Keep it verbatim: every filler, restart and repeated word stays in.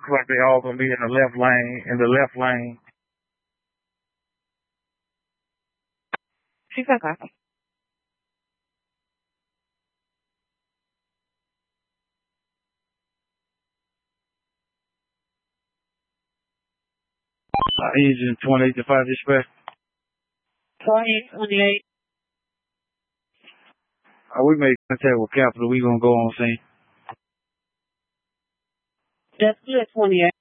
Looks like they all gonna be in the left lane, in the left lane. She's okay. Uh, engine twenty-eight to five dispatch. twenty-eight, twenty-eight. Uh, we made contact with Capital. We gonna go on scene. That's good, twenty-eight.